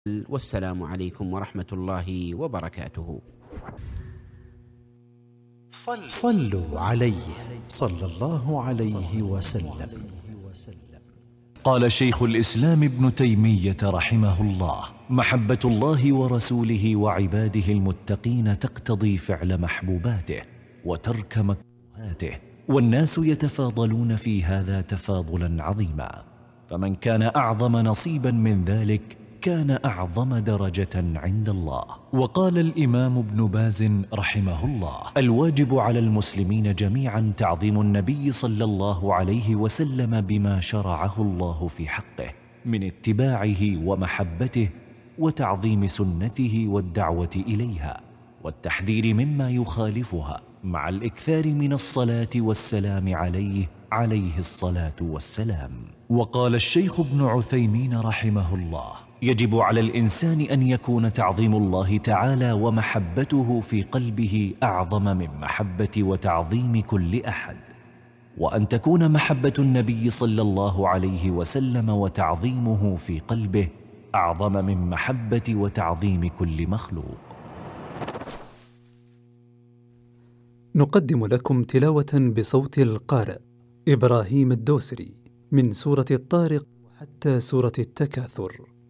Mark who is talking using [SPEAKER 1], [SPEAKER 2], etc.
[SPEAKER 1] والسلام عليكم ورحمة الله وبركاته.
[SPEAKER 2] صلوا عليه صلى الله عليه وسلم.
[SPEAKER 3] قال شيخ الإسلام ابن تيمية رحمه الله: محبة الله ورسوله وعباده المتقين تقتضي فعل محبوباته وترك مكروهاته، والناس يتفاضلون في هذا تفاضلا عظيما، فمن كان أعظم نصيبا من ذلك كان أعظم درجة عند الله. وقال الإمام ابن باز رحمه الله: الواجب على المسلمين جميعا تعظيم النبي صلى الله عليه وسلم بما شرعه الله في حقه من اتباعه ومحبته وتعظيم سنته والدعوة إليها والتحذير مما يخالفها، مع الإكثار من الصلاة والسلام عليه الصلاة والسلام. وقال الشيخ ابن عثيمين رحمه الله: يجب على الإنسان أن يكون تعظيم الله تعالى ومحبته في قلبه أعظم من محبة وتعظيم كل أحد، وأن تكون محبة النبي صلى الله عليه وسلم وتعظيمه في قلبه أعظم من محبة وتعظيم كل مخلوق.
[SPEAKER 2] نقدم لكم تلاوة بصوت القارئ إبراهيم الدوسري من سورة الطارق حتى سورة التكاثر.